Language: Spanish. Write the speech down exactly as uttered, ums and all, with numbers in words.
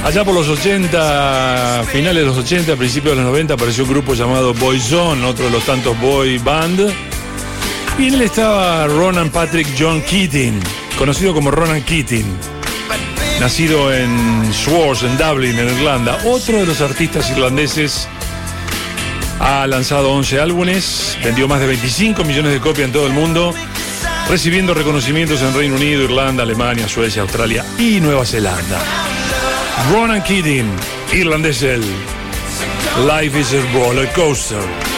Allá por los ochenta, finales de los ochenta, principios de los noventa, apareció un grupo llamado Boyzone, otro de los tantos boy band. Y en él estaba Ronan Patrick John Keating, conocido como Ronan Keating, nacido en Swords, en Dublin, en Irlanda. Otro de los artistas irlandeses. Ha lanzado once álbumes, vendió más de veinticinco millones de copias en todo el mundo, recibiendo reconocimientos en Reino Unido, Irlanda, Alemania, Suecia, Australia y Nueva Zelanda. Ronan Keating, irlandés él. Life is a roller coaster.